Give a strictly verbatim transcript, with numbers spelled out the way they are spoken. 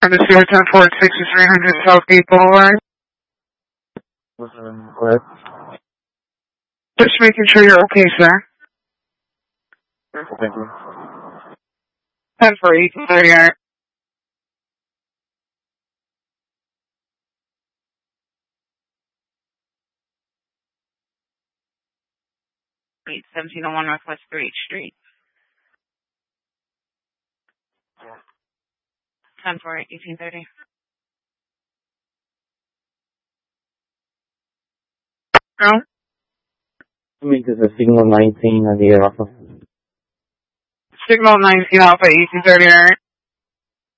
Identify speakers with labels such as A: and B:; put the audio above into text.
A: And the Sierra ten Ford sixty-three hundred Southgate Boulevard.
B: What?
A: Just making sure you're okay, sir.
B: Thank you.
A: ten for eighteen thirty-eight. seventeen oh one Northwest three H Street. ten for eighteen thirty. No?
B: I mean, there's a signal nineteen on the air.
A: Signal nineteen Alpha eighteen thirty-eight.